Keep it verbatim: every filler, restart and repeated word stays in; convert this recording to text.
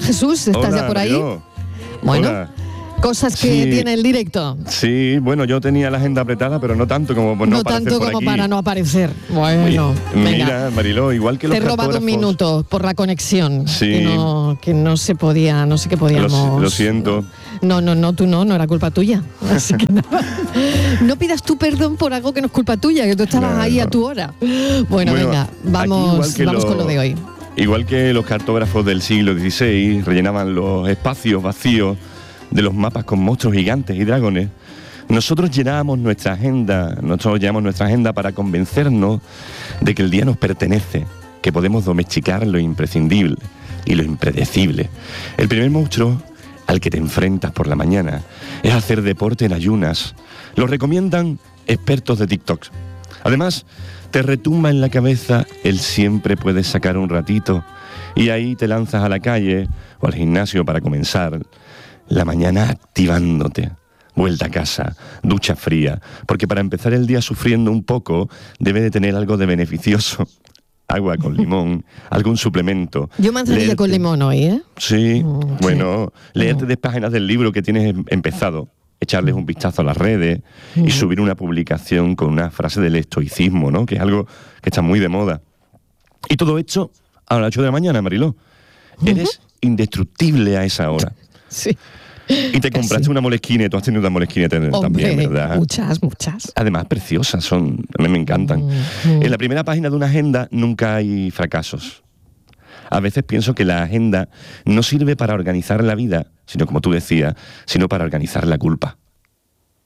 Jesús, ¿estás Hola, ya por ahí? Mariló. Bueno, Hola. cosas que Sí. tiene el directo. Sí, bueno, yo tenía la agenda apretada, pero no tanto como por no, No aparecer tanto por como aquí. para no aparecer. Bueno, Mira, venga. Mariló, igual que los Te he robado un cartógrafos- minuto por la conexión. Sí. Que no, que no se podía, no sé qué podíamos. Lo, lo siento. No, no, no, tú no, no era culpa tuya. Así que nada. No pidas tú perdón por algo que no es culpa tuya, que tú estabas No, ahí no. a tu hora. Bueno, Bueno, venga, aquí vamos, igual que vamos lo- con lo de hoy. Igual que los cartógrafos del siglo dieciséis rellenaban los espacios vacíos de los mapas con monstruos gigantes y dragones, nosotros llenábamos nuestra agenda, nosotros llenamos nuestra agenda para convencernos de que el día nos pertenece, que podemos domesticar lo imprescindible y lo impredecible. El primer monstruo al que te enfrentas por la mañana es hacer deporte en ayunas. Lo recomiendan expertos de TikTok. Además, te retumba en la cabeza el siempre puedes sacar un ratito y ahí te lanzas a la calle o al gimnasio para comenzar la mañana activándote. Vuelta a casa, ducha fría, porque para empezar el día sufriendo un poco debe de tener algo de beneficioso. Agua con limón, algún suplemento. Yo manzanilla Leerte- con limón hoy, ¿eh? Sí, Mm, bueno, sí. leerte de páginas del libro que tienes em- empezado, echarles un vistazo a las redes y subir una publicación con una frase del estoicismo, ¿no? Que es algo que está muy de moda. Y todo hecho a las ocho de la mañana, Mariló. Eres indestructible a esa hora. Sí. Y te compraste una Moleskine, tú has tenido una Moleskine también, Hombre, ¿verdad? muchas, muchas. Además, preciosas son, a mí me encantan. Mm, En la primera página de una agenda nunca hay fracasos. A veces pienso que la agenda no sirve para organizar la vida, sino como tú decías, sino para organizar la culpa.